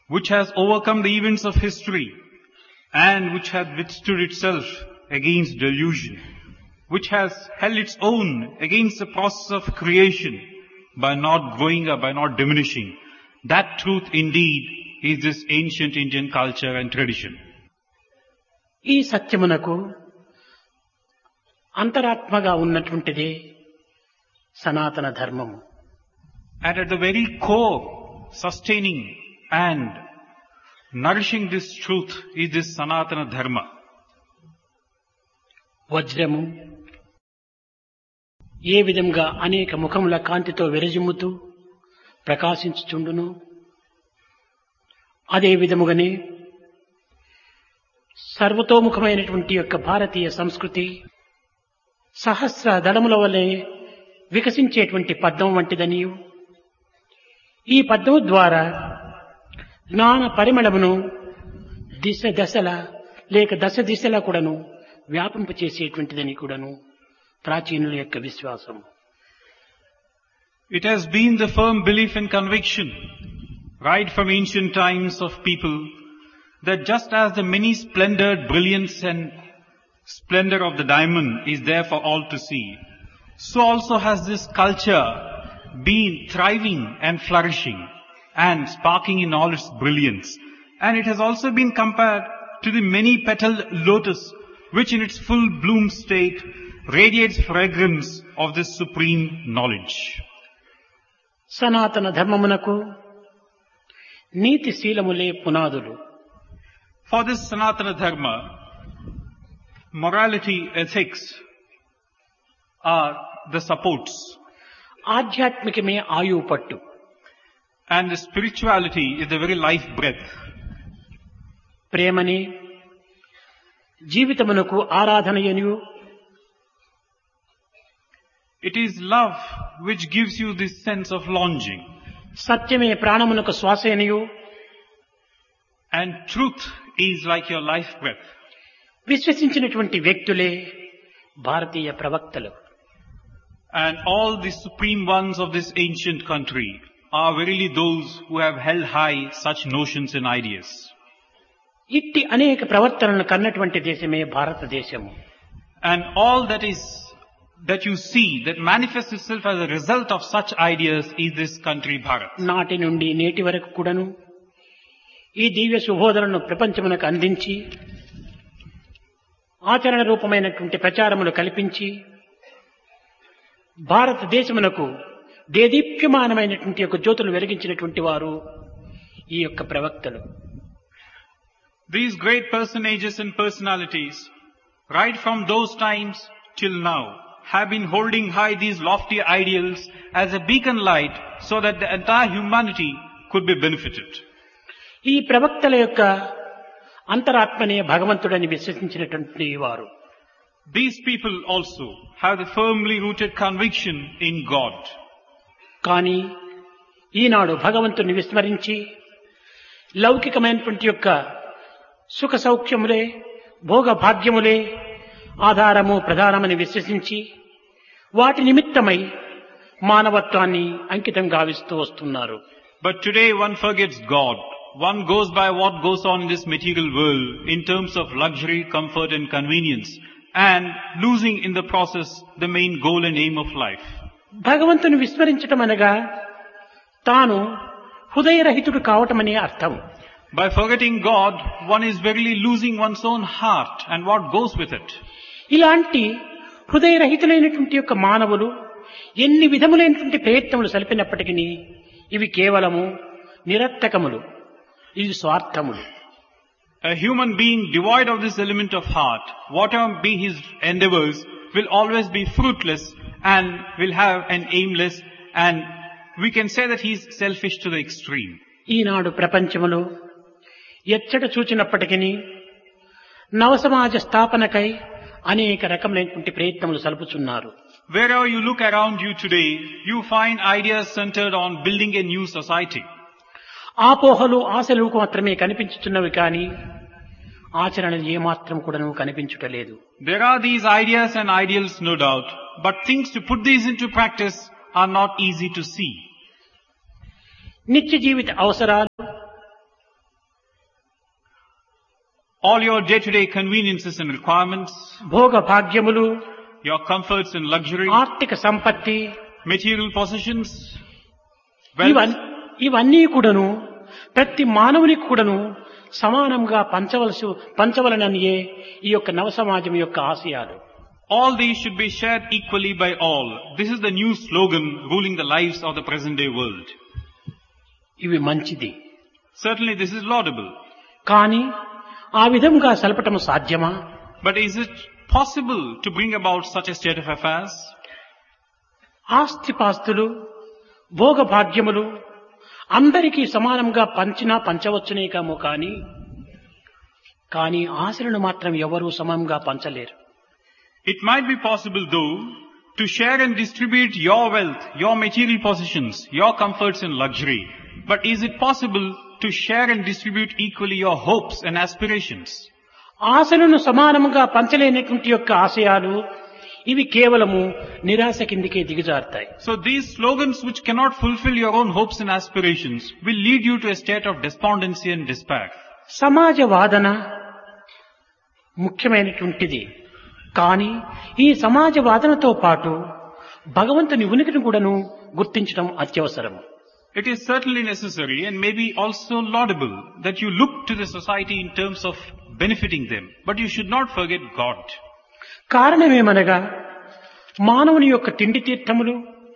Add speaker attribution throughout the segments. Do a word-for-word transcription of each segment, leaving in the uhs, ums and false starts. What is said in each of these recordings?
Speaker 1: which has overcome the events of history and which has withstood itself against delusion, which has held its own against the process of creation by not growing up, by not diminishing. That truth indeed is this ancient Indian culture and tradition.
Speaker 2: ఈ సత్యమునకు అంతరాత్మగా ఉన్నటువంటిదే సనాతన ధర్మము.
Speaker 1: And at the very core, sustaining and nourishing this truth is this Sanatana Dharma.
Speaker 2: వజ్రము ఏ విధంగా అనేక ముఖముల కాంతితో విరజిమ్ముతూ ప్రకాశించుచుండును, అదే విధముగానే సర్వతోముఖమైనటువంటి యొక్క భారతీయ సంస్కృతి సహస్ర దళముల వలె వికసించేటువంటి పద్మం వంటిదనియు, ఈ పద్మము ద్వారా జ్ఞాన పరిమళమును దిశ దశల లేక దశ దిశల కూడాను వ్యాపింప చేసేటువంటిదని కూడాను ప్రాచీనుల యొక్క విశ్వాసం.
Speaker 1: It has been the firm belief and conviction right from ancient times of people that just as the many splendored brilliance and splendor of the diamond is there for all to see, so also has this culture been thriving and flourishing and sparking in all its brilliance. And it has also been compared to the many-petaled lotus which in its full bloom state radiates fragrance of this supreme knowledge.
Speaker 2: సనాతన ధర్మమునకు నీతి శీలములే పునాదులు.
Speaker 1: For this Sanatana Dharma, morality, ethics are the supports.
Speaker 2: ఆధ్యాత్మికమే ఆయువు పట్టు.
Speaker 1: And the spirituality is the very life breath.
Speaker 2: ప్రేమని జీవితమునకు ఆరాధనయనియు,
Speaker 1: It is love which gives you this sense of longing.
Speaker 2: సత్యమే ప్రాణమునకు శ్వాసయనియు,
Speaker 1: And truth is like your life breath.
Speaker 2: విశ్వసించినటువంటి వ్యక్తులే భారతీయ ప్రవక్తలు.
Speaker 1: And all the supreme ones of this ancient country are verily those who have held high such notions and ideas.
Speaker 2: ఇట్టి అనేక ప్రవర్తనలను కన్నటువంటి దేశమే భారతదేశము.
Speaker 1: And all that is, that you see, that manifests itself as a result of such ideas is this country Bharat.
Speaker 2: నాటి నుండి నేటి వరకు కూడాను ఈ దివ్య శుభోదలను ప్రపంచమునకు అందించి ఆచరణ రూపమైనటువంటి ప్రచారములు కల్పించి భారతదేశమునకు దేదీప్యమానమైనటువంటి యొక్క జ్యోతులు వెలిగించినటువంటి వారు ఈ యొక్క ప్రవక్తలు.
Speaker 1: These great personages and personalities, right from those times till now, have been holding high these lofty ideals as a beacon light so that the entire humanity could be benefited.
Speaker 2: ఈ ప్రవక్తల యొక్క అంతరాత్మనే భగవంతుడని విశ్వసించినటువంటి వారు.
Speaker 1: These people also have the firmly rooted conviction in God.
Speaker 2: కానీ ఈనాడు భగవంతుని విస్మరించి లౌకికమైనటువంటి యొక్క సుఖ సౌఖ్యములే భోగ భాగ్యములే ఆధారము ప్రధానమని విశ్వసించి వాటి నిమిత్తమై మానవత్వాన్ని అంకితం గావిస్తూ వస్తున్నారు.
Speaker 1: But today one forgets God. One goes by what goes on in this material world in terms of luxury, comfort and convenience, and losing in the process the main goal and aim of life.
Speaker 2: భగవంతుని విస్మరించటం అనగా తాను హృదయరహితుడు కావటమనే అర్థం.
Speaker 1: By forgetting God, one is verily losing one's own heart and what goes with it.
Speaker 2: ఇలాంటి హృదయరహితులైనటువంటి యొక్క మానవులు ఎన్ని విధములైనటువంటి ప్రయత్నములు సలిపినప్పటికీ ఇవి కేవలము నిరర్థకములు, ఇది స్వార్థములు.
Speaker 1: A human being devoid of this element of heart, whatever be his endeavors, will always be fruitless and will have an aimless, and we can say that he is selfish to the extreme.
Speaker 2: ఈనాడు ప్రపంచములో ఎచ్చట చూచినప్పటికీ నవసమాజ స్థాపనకై అనేక రకములైనటువంటి ప్రయత్నములు సలుపుచున్నారు.
Speaker 1: Wherever you look around you today, you find ideas centered on building a new society.
Speaker 2: ఆపోహలు ఆశలు మాత్రమే కనిపించుతున్నవి కానీ ఆచరణలు ఏమాత్రం కూడాను కనిపించుటలేదు.
Speaker 1: There are these ideas and ideals, no doubt, but things to put these into practice are not easy to see.
Speaker 2: నిత్య జీవిత అవసరాలు,
Speaker 1: all your day-to-day conveniences and requirements,
Speaker 2: Bhoga భాగ్యములు,
Speaker 1: your comforts and luxury,
Speaker 2: ఆర్థిక సంపత్తి,
Speaker 1: material possessions,
Speaker 2: ఇవన్-
Speaker 1: wealth,
Speaker 2: ఇవన్నీ కూడాను ప్రతి మానవునికి కూడాను సమానంగా పంచవలసి పంచవలననియే ఈ యొక్క నవ సమాజం యొక్క ఆశయాలు.
Speaker 1: all these should be shared equally by all. This is the new slogan ruling the lives of the present day world.
Speaker 2: ఇవి మంచిది.
Speaker 1: Certainly this is laudable.
Speaker 2: కానీ ఆ విధంగా సలపటం సాధ్యమా?
Speaker 1: But is it possible to bring about such a state of affairs?
Speaker 2: ఆస్తిపాస్తులు, భోగ భాగ్యములు అందరికీ సమానంగా పంచినా పంచవచ్చునే కాము కానీ కానీ ఆశలను మాత్రం ఎవరూ సమానంగా పంచలేరు.
Speaker 1: It might be possible though to share and distribute your wealth, your material possessions, your comforts and luxury. But is it possible to share and distribute equally your hopes and aspirations?
Speaker 2: ఆశలను సమానముగా పంచలేనటువంటి యొక్క ఆశయాలు ఇవి కేవలము నిరాశ కిందికే దిగజారుతాయి.
Speaker 1: So these slogans which cannot fulfill your own hopes and aspirations will lead you to a state of despondency and despair.
Speaker 2: సమాజ వాదన ముఖ్యమైనటువంటిది. కానీ ఈ సమాజ వాదనతో పాటు భగవంతుని ఉనికిని కూడాను గుర్తించడం అత్యవసరం.
Speaker 1: It is certainly necessary and maybe also laudable that you look to the society in terms of benefiting them. But you should not forget God.
Speaker 2: కారణమేమనగా మానవుని యొక్క తిండి తీర్థములు,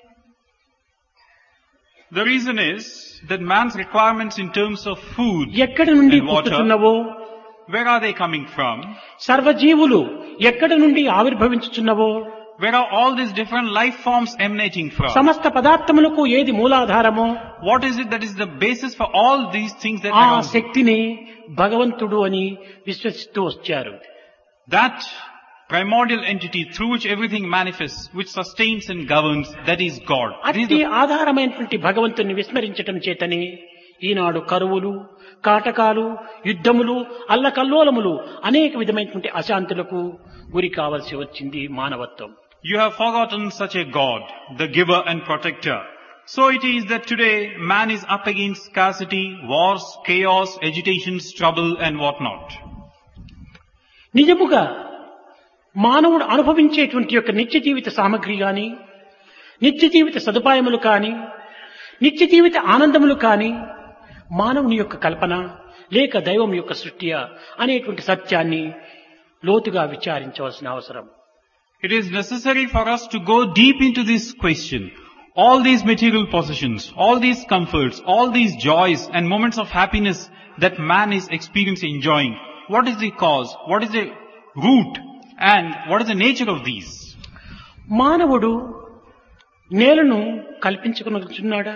Speaker 1: The reason is that man's requirements in terms of food
Speaker 2: ఎక్కడి నుండి
Speaker 1: and water,
Speaker 2: పుట్టుచున్నవో,
Speaker 1: where are they coming from?
Speaker 2: సర్వజీవులు ఎక్కడి నుండి ఆవిర్భవించుచున్నవో,
Speaker 1: Where are all these different life forms emanating from?
Speaker 2: సమస్త పదార్థములకు ఏది మూలాధారమో
Speaker 1: What is it that is the basis for all these things that
Speaker 2: ఆ
Speaker 1: are around you?
Speaker 2: శక్తిని భగవంతుడు అని విశ్వసిస్తూ వచ్చారు.
Speaker 1: That primordial entity through which everything manifests, which sustains and governs, that is God. This is
Speaker 2: అట్టి
Speaker 1: the-
Speaker 2: ఆధారమైనటువంటి భగవంతుని విస్మరించటం చేతనే ఈనాడు కరువులు, కాటకాలు, యుద్ధములు, అల్లకల్లోలములు, అనేక విధమైనటువంటి అశాంతులకు గురి కావలసి వచ్చింది మానవత్వం.
Speaker 1: You have forgotten such a God, the giver and protector. So it is that today man is up against scarcity, wars, chaos, agitations, trouble and whatnot.
Speaker 2: నిజముగా మానవుడు అనుభవించేటువంటి యొక్క నిత్య జీవిత సామగ్రి గాని, నిత్య జీవిత సదుపాయములు కాని, నిత్య జీవిత ఆనందములు కాని మానవుని యొక్క కల్పన లేక దైవం యొక్క సృష్టియా అనేటువంటి సత్యాన్ని లోతుగా విచారించవలసిన అవసరం.
Speaker 1: It is necessary for us to go deep into this question. All these material possessions, all these comforts, all these joys and moments of happiness that man is experiencing, enjoying, what is the cause? What is the root? And what is the nature of these?
Speaker 2: మానవుడు నేలను కల్పించుకున్నాడా?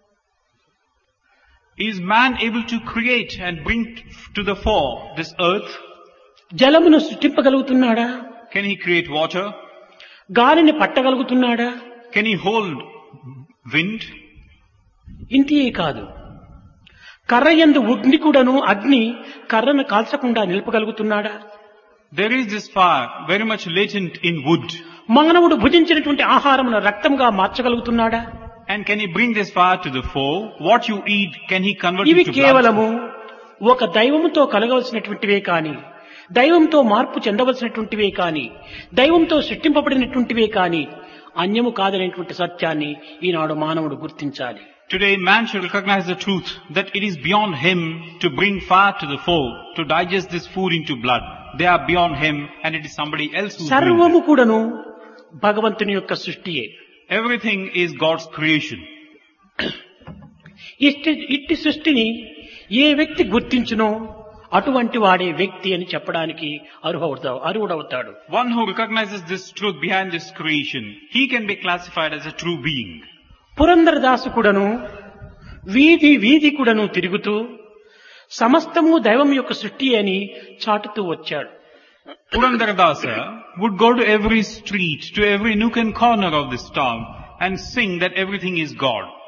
Speaker 1: Is man able to create and bring to the fore this earth?
Speaker 2: జలమును సృష్టింపగలుగుతున్నాడా?
Speaker 1: Can he create water?
Speaker 2: గాలిని పట్టగలుగుతున్నాడా?
Speaker 1: Can he hold wind?
Speaker 2: ఇంతియే కాదు, కర్రయందు అగ్ని కూడాను అగ్ని కర్రను కాల్చకుండా నిలపగలుగుతున్నాడా?
Speaker 1: There is this fire very much latent in wood.
Speaker 2: మానవుడు భుజించినటువంటి ఆహారమును రక్తంగా మార్చగలుగుతున్నాడా?
Speaker 1: And can he bring this fire to the fore? What you eat, can he convert
Speaker 2: ఇవి
Speaker 1: it to blood?
Speaker 2: కేవలము ఒక దైవముతో కలగవలసినటువంటివే కాని, దైవంతో మార్పు చెందవలసినటువంటివే కాని, దైవంతో సృష్టింపబడినటువంటివే కాని అన్యము కాదనేటువంటి సత్యాన్ని ఈనాడు మానవుడు గుర్తించాలి.
Speaker 1: Today man should recognize the truth that it is beyond him to bring fire to the fore, to digest this food into blood. They are beyond him and it is somebody else who brings
Speaker 2: సర్వము
Speaker 1: it.
Speaker 2: కూడాను భగవంతుని యొక్క సృష్టియే.
Speaker 1: Everything is God's creation.
Speaker 2: ఇట్టి ఇట్టి సృష్టిని ఏ వ్యక్తి గుర్తించునో అటువంటి వాడే వ్యక్తి అని చెప్పడానికి అర్హుడవుతాడు అర్హుడవుతాడు.
Speaker 1: One who recognizes this truth behind this creation, he can be classified as a true being.
Speaker 2: Purandaradasu కూడాను వీధి వీధి కూడాను తిరుగుతూ సమస్తము దైవం యొక్క సృష్టి అని చాటుతూ వచ్చాడు.
Speaker 1: Purandaradasa would go to every street, to every nook and corner of this town and sing that everything is God.